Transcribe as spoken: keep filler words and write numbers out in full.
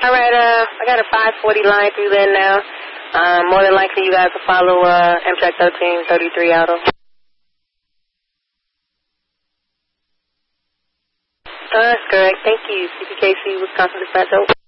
All right, uh, I got a five forty line through there now. Um, more than likely you guys will follow uh, Amtrak thirteen thirty-three Auto. Uh, that's correct. Thank you. C P K C, Wisconsin Dispatch.